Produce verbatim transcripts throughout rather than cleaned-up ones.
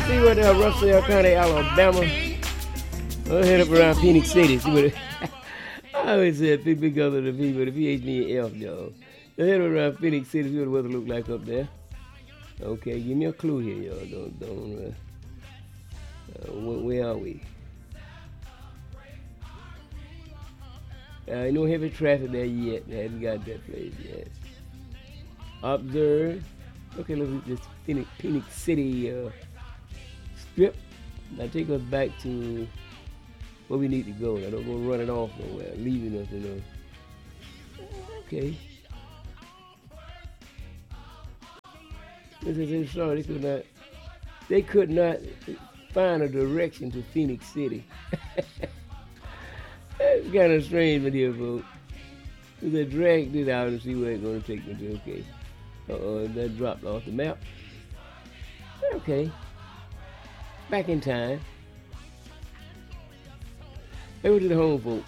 see what uh, Russell County, Alabama. I'll head up around Phoenix City. See what it, I always said P because of the P, but the P H D and F, y'all. I'll head up around Phoenix City. See what the weather look like up there. Okay, give me a clue here, y'all. Don't, don't. Uh, uh, where, where are we? Uh, no heavy traffic there yet. I haven't got that place yet. Observe. Okay, look at this Phoenix, Phoenix City uh, strip. Now take us back to where we need to go. Now don't go running off nowhere, leaving us, you know. Okay. This is in sorry, they could not they could not find a direction to Phoenix City. That's kind of strange with here, folks. So they dragged it out and see where it's going to take me to. Okay. Uh-oh, that dropped off the map. Okay. Back in time. Over to the home, folks.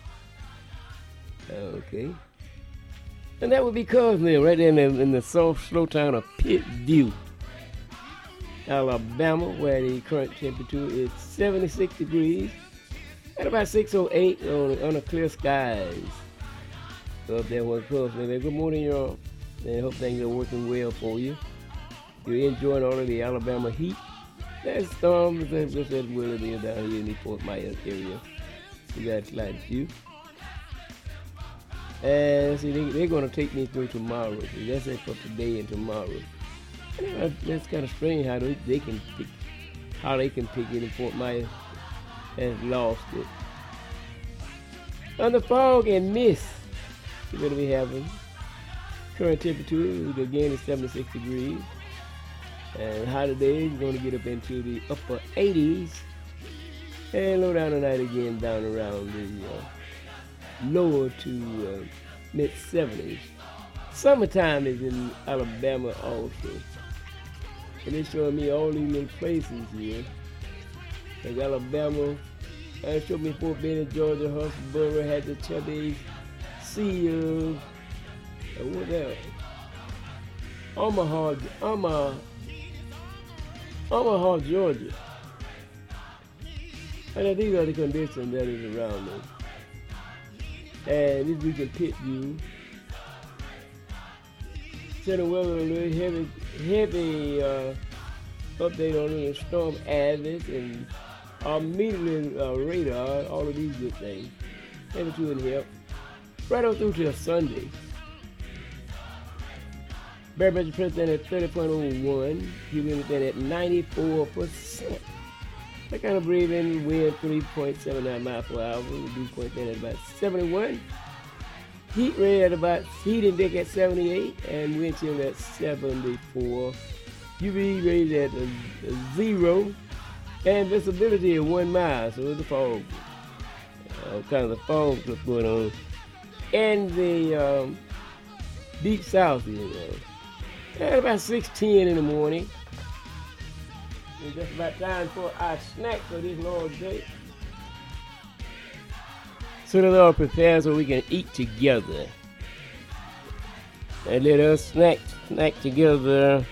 Okay. And that would be Cousin right there in the, in the soft, slow town of Pittview, Alabama, where the current temperature is seventy-six degrees at about six oh eight on, on the clear skies. Up there was Cousin. Good morning, y'all. And I hope things are working well for you. You're enjoying all of the Alabama heat. That storm is just as well as down here in the Fort Myers area. We got slight few. And see, they, they're going to take me through tomorrow. See, that's it for today and tomorrow. And, uh, that's kind of strange how they, they can pick, how they can pick it in Fort Myers has lost it. Under fog and mist, we're going to be having current temperature again is seventy-six degrees. And high today is going to get up into the upper eighties. And low down tonight again down around the uh, lower to uh, mid seventies. Summertime is in Alabama also. And they're showing me all these little places here. Like Alabama, they showed me Fort Benning, Georgia, Huntsboro, had the Chubby, Seals, and what else? Omaha, Omaha, Omaha, Georgia. And these are the conditions that is around them. And this week in Pittview, center weather a little heavy, heavy uh, update on the storm Atlas and our immediately uh, radar, all of these good things. Heavy to and help. Right on through to Sunday. Barometric pressure at thirty point oh one, humidity at ninety-four percent. That kind of breathing wind three point seven nine miles per hour. The dew point then at about seventy-one. Heat ray at about heat index at seventy-eight and wind chill at seventy-four. U V rays at a, a zero and visibility at one mile. So it's the fog. All kinds of fog that's going on. And the um, deep south, you know. At about six ten in the morning. It's just about time for our snack for this long day. So the Lord prepares so we can eat together. And let us snack, snack together.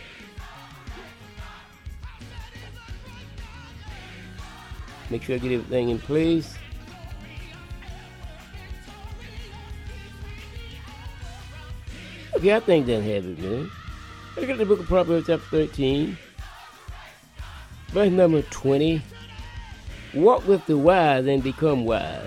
Make sure I get everything in place. Okay, I think that have it, man. Look at the book of Proverbs chapter thirteen. Verse number twenty. Walk with the wise and become wise.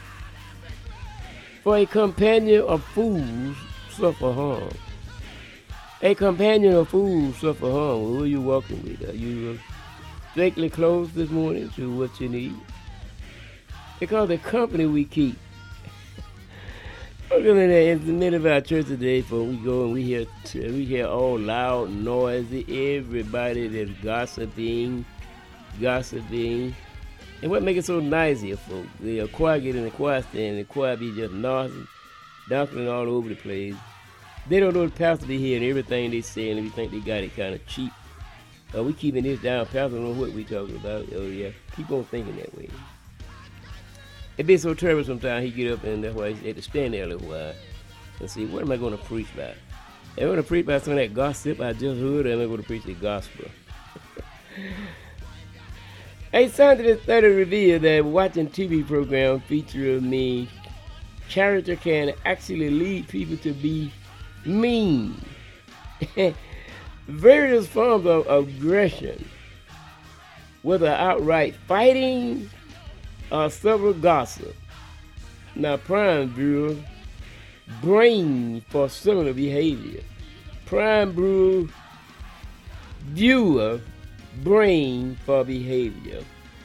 For a companion of fools suffer harm. A companion of fools suffer harm. Well, who are you walking with? Are you uh, strictly close this morning to what you need? Because the company we keep. Look at that in the middle of our church today, for we go and we hear we hear all loud, noisy, everybody that's gossiping, gossiping. And what makes it so nice here, folks? The choir get in the choir stand, and the choir be just noisy, dancing all over the place. They don't know the pastor be hearing everything they say, and we think they got it kind of cheap. Uh, we keeping this down. Pastor don't know what we talking about. Oh yeah, keep on thinking that way. It be so terrible sometimes. He get up and that's why he had to stand there a little while and see, what am I going to preach about? Am I going to preach about some of that gossip I just heard, or am I going to preach the gospel? A scientist study revealed that watching T V programs featuring me character can actually lead people to be mean. Various forms of aggression, whether outright fighting or subtle gossip. Now, Prime Bureau brain for similar behavior. Prime Bureau viewer brain for behavior.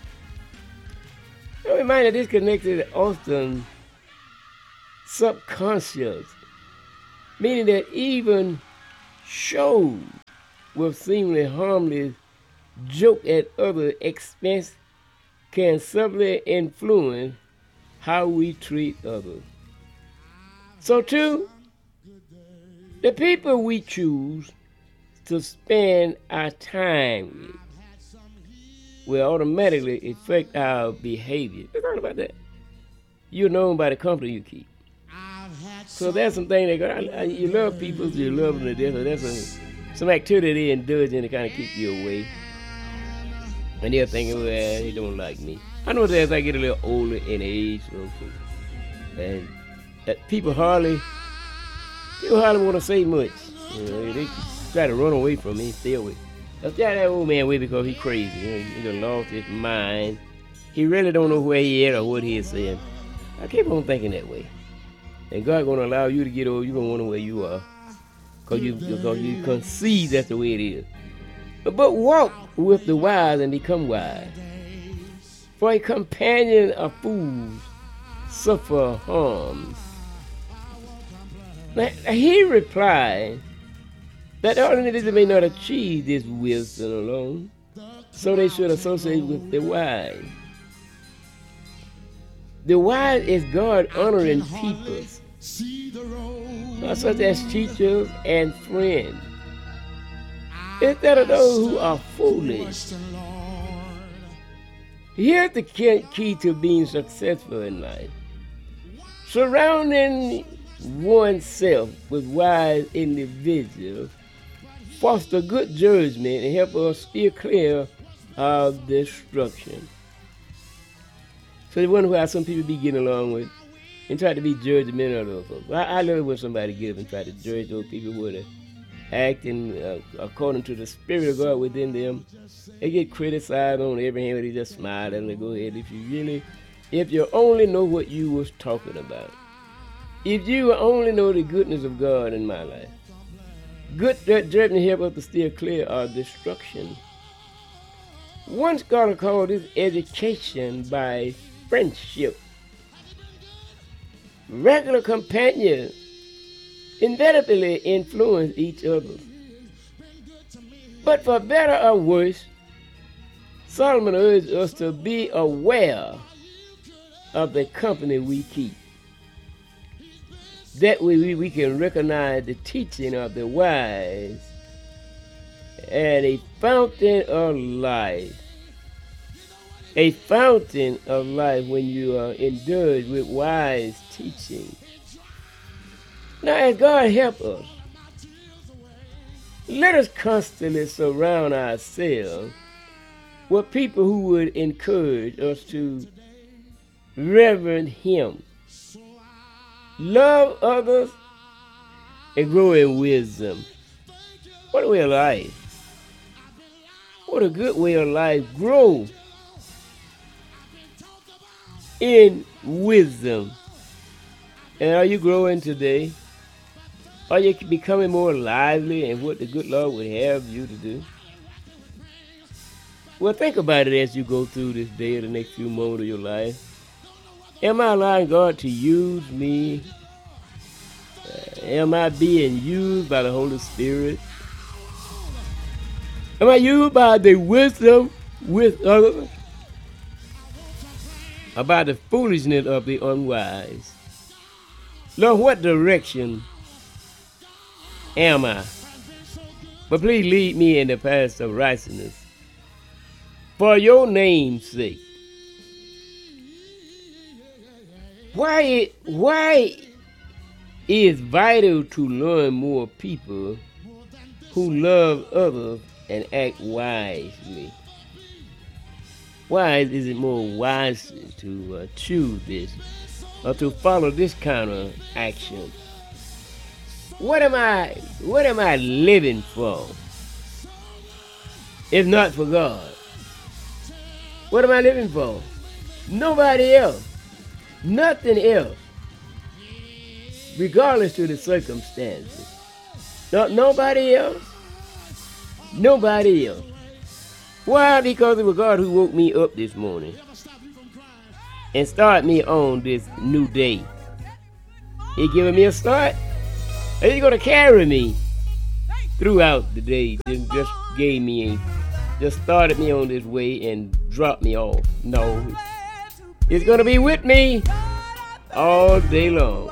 A reminder disconnected often subconscious, meaning that even shows with seemingly harmless joke at other expense can subtly influence how we treat others. So too, the people we choose to spend our time with will automatically affect our behavior. Think about that. You're known by the company you keep. So there's some things that you love people, so you love them to death. So there's some, some activity they indulge in to kind of keep you away. And they're thinking, well, they don't like me. I know that as I get a little older in age, okay, and that people hardly, people hardly want to say much. You know, they try to run away from me, stay away. Let's get that old man away because he crazy. You know, he done lost his mind. He really don't know where he is or what he is saying. I keep on thinking that way. And God gonna allow you to get old. You gonna wonder where you are, cause you because you conceive that's the way it is. But walk with the wise and become wise. For a companion of fools suffer harm. Now, he replied that the individual may not achieve this wisdom alone, so they should associate with the wise. The wise is God honoring people, such as teachers and friends, instead of those who are foolish. Here's the key to being successful in life. Surrounding oneself with wise individuals foster good judgment and help us steer clear of destruction. So you wonder why some people be getting along with and try to be judgmental of those folks. I, I love it when somebody get up and try to judge those people who are acting uh, according to the Spirit of God within them. They get criticized on every hand, but they just smile at them and go ahead. If you really, if you only know what you was talking about, if you only know the goodness of God in my life, good judgment help us to steer clear of destruction. One scholar called this education by friendship. Regular companions inevitably influence each other. But for better or worse, Solomon urged us to be aware of the company we keep. That way we, we can recognize the teaching of the wise and a fountain of life. A fountain of life when you are indulged with wise teaching. Now, as God help us, let us constantly surround ourselves with people who would encourage us to reverence Him, love others, and grow in wisdom. What a way of life. What a good way of life. Grow in wisdom. And are you growing today? Are you becoming more lively in what the good Lord would have you to do? Well, think about it as you go through this day or the next few moments of your life. Am I allowing God to use me? Uh, am I being used by the Holy Spirit? Am I used by the wisdom with others? About the foolishness of the unwise? Lord, what direction am I? But please lead me in the path of righteousness for your name's sake. Why it, why is vital to learn more people who love others and act wisely? Why is it more wise to uh, choose this or to follow this kind of action? What am I, what am I living for? If not for God. What am I living for? Nobody else. Nothing else. Regardless of the circumstances. Not nobody else. Nobody else. Why? Because it was God who woke me up this morning and started me on this new day. He giving me a start. And he's going to carry me throughout the day. Just, just gave me, a, just started me on this way and dropped me off. No. He's going to be with me all day long.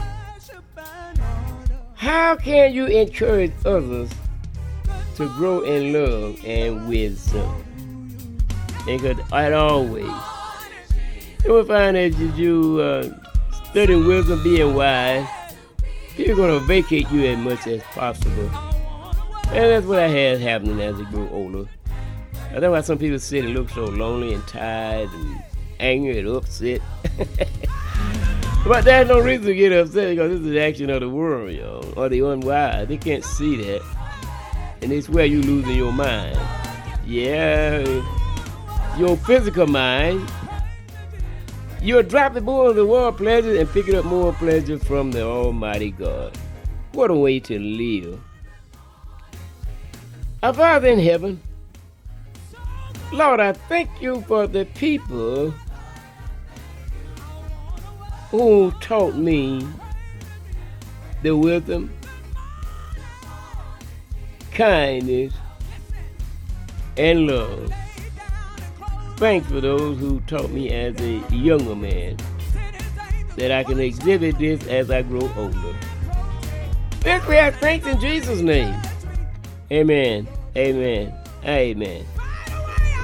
How can you encourage others to grow in love and wisdom? Because as always, you will find that you uh, study wisdom, being wise, people are going to vacate you as much as possible. And that's what I had happening as I grew older. I know why some people say they look so lonely and tired and angry and upset. But there's no reason to get upset because this is the action of the world, yo, or the unwise. They can't see that. And it's where you losing your mind. Yeah, your physical mind. You're dropping more of the world pleasures and picking up more pleasure from the Almighty God. What a way to live. Our Father in heaven, Lord, I thank you for the people who taught me the wisdom, kindness, and love. Thanks for those who taught me as a younger man that I can exhibit this as I grow older. This we have thanks in Jesus' name. Amen. Amen. Amen.